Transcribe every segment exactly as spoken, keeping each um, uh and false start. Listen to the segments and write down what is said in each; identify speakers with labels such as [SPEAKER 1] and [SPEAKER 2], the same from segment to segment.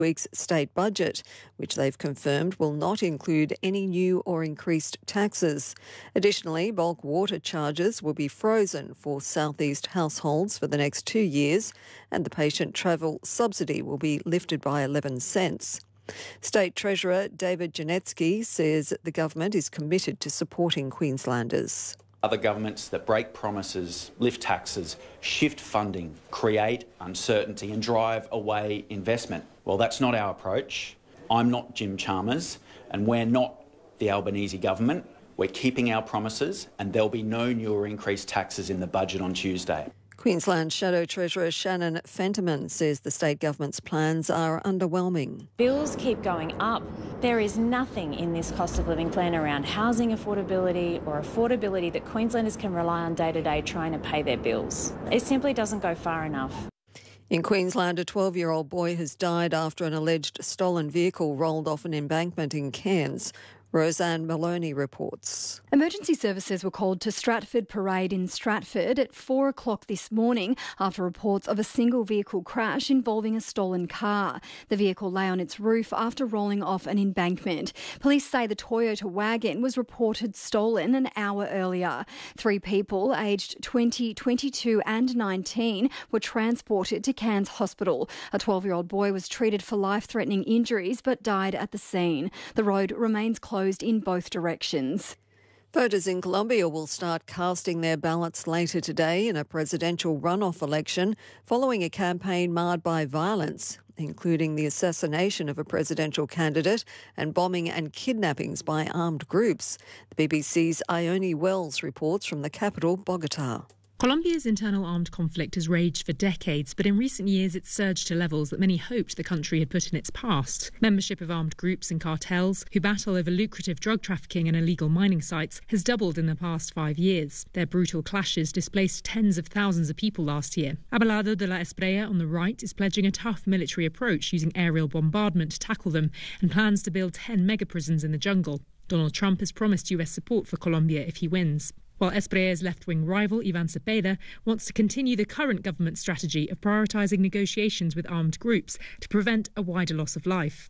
[SPEAKER 1] week's state budget, which they've confirmed will not include any new or increased taxes. Additionally, bulk water charges will be frozen for southeast households for the next two years, and the patient travel subsidy will be lifted by eleven cents. State Treasurer David Janetsky says the government is committed to supporting Queenslanders.
[SPEAKER 2] Other governments that break promises, lift taxes, shift funding, create uncertainty and drive away investment. Well, that's not our approach. I'm not Jim Chalmers and we're not the Albanese government. We're keeping our promises and there'll be no new or increased taxes in the budget on Tuesday.
[SPEAKER 1] Queensland Shadow Treasurer Shannon Fentiman says the state government's plans are underwhelming.
[SPEAKER 3] Bills keep going up. There is nothing in this cost of living plan around housing affordability or affordability that Queenslanders can rely on day to day trying to pay their bills. It simply doesn't go far enough.
[SPEAKER 1] In Queensland, a twelve-year-old boy has died after an alleged stolen vehicle rolled off an embankment in Cairns. Roseanne Maloney reports.
[SPEAKER 4] Emergency services were called to Stratford Parade in Stratford at four o'clock this morning after reports of a single vehicle crash involving a stolen car. The vehicle lay on its roof after rolling off an embankment. Police say the Toyota wagon was reported stolen an hour earlier. Three people aged twenty, twenty-two and nineteen were transported to Cairns Hospital. A twelve-year-old boy was treated for life-threatening injuries but died at the scene. The road remains closed in both directions.
[SPEAKER 1] Voters in Colombia will start casting their ballots later today in a presidential runoff election following a campaign marred by violence, including the assassination of a presidential candidate and bombing and kidnappings by armed groups. The B B C's Ione Wells reports from the capital, Bogotá.
[SPEAKER 5] Colombia's internal armed conflict has raged for decades, but in recent years it's surged to levels that many hoped the country had put in its past. Membership of armed groups and cartels, who battle over lucrative drug trafficking and illegal mining sites, has doubled in the past five years. Their brutal clashes displaced tens of thousands of people last year. Abelardo de la Espriella on the right is pledging a tough military approach using aerial bombardment to tackle them and plans to build ten mega-prisons in the jungle. Donald Trump has promised U S support for Colombia if he wins. While Espriella's left-wing rival, Ivan Cepeda, wants to continue the current government strategy of prioritising negotiations with armed groups to prevent a wider loss of life.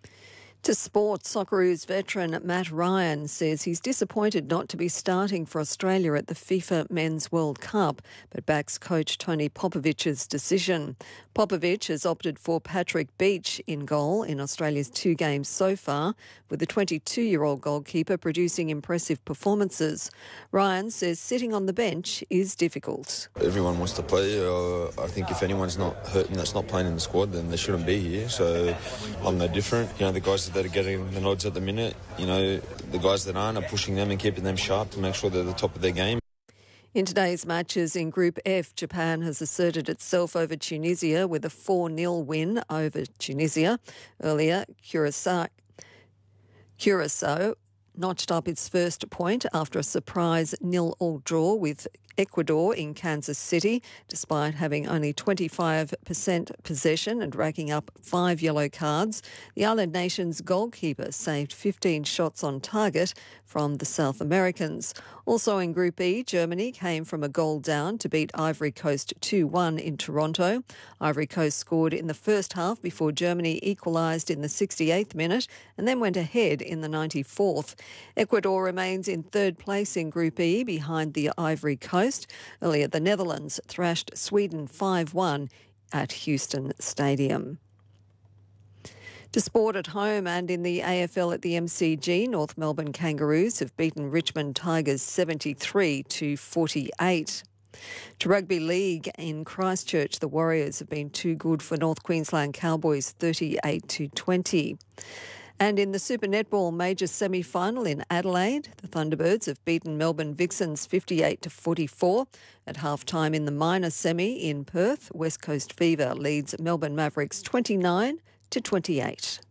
[SPEAKER 1] To sport, Socceroos veteran Matt Ryan says he's disappointed not to be starting for Australia at the FIFA Men's World Cup, but backs coach Tony Popovic's decision. Popovic has opted for Patrick Beach in goal in Australia's two games so far, with the twenty-two-year-old goalkeeper producing impressive performances. Ryan says sitting on the bench is difficult.
[SPEAKER 6] Everyone wants to play. Uh, I think if anyone's not hurting that's not playing in the squad, then they shouldn't be here. So I'm no different. You know, the guys that are getting the nods at the minute, you know, the guys that aren't are pushing them and keeping them sharp to make sure they're the top of their game.
[SPEAKER 1] In today's matches in Group F, Japan has asserted itself over Tunisia with a four nil win over Tunisia. Earlier, Curacao, Curacao notched up its first point after a surprise nil-all draw with Ecuador in Kansas City, despite having only twenty-five percent possession and racking up five yellow cards. The island nation's goalkeeper saved fifteen shots on target from the South Americans. Also in Group E, Germany came from a goal down to beat Ivory Coast two one in Toronto. Ivory Coast scored in the first half before Germany equalised in the sixty-eighth minute and then went ahead in the ninety-fourth. Ecuador remains in third place in Group E behind the Ivory Coast. Earlier, the Netherlands thrashed Sweden five one at Houston Stadium. To sport at home and in the A F L at the M C G, North Melbourne Kangaroos have beaten Richmond Tigers seventy-three to forty-eight. To rugby league in Christchurch, the Warriors have been too good for North Queensland Cowboys thirty-eight to twenty. And in the Super Netball Major semi-final in Adelaide, the Thunderbirds have beaten Melbourne Vixens fifty-eight to forty-four. At half-time in the minor semi in Perth, West Coast Fever leads Melbourne Mavericks twenty-nine to twenty-eight.